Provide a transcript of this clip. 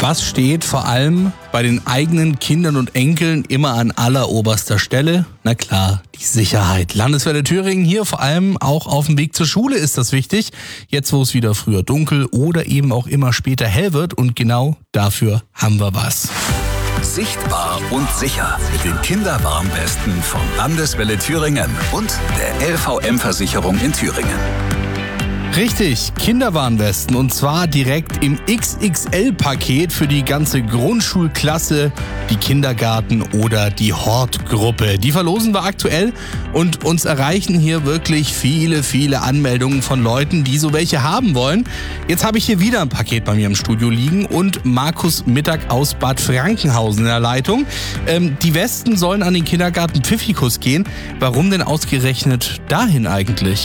Was steht vor allem bei den eigenen Kindern und Enkeln immer an alleroberster Stelle? Na klar, die Sicherheit. Landeswelle Thüringen hier, vor allem auch auf dem Weg zur Schule ist das wichtig. Jetzt, wo es wieder früher dunkel oder eben auch immer später hell wird. Und genau dafür haben wir was. Sichtbar und sicher. Den Kinderwarnwesten von Landeswelle Thüringen und der LVM-Versicherung in Thüringen. Richtig, Kinderwarnwesten, und zwar direkt im XXL-Paket für die ganze Grundschulklasse, die Kindergarten- oder die Hortgruppe. Die verlosen wir aktuell und uns erreichen hier wirklich viele Anmeldungen von Leuten, die so welche haben wollen. Jetzt habe ich hier wieder ein Paket bei mir im Studio liegen und Markus Mittag aus Bad Frankenhausen in der Leitung. Die Westen sollen an den Kindergarten Pfiffikus gehen. Warum denn ausgerechnet dahin eigentlich?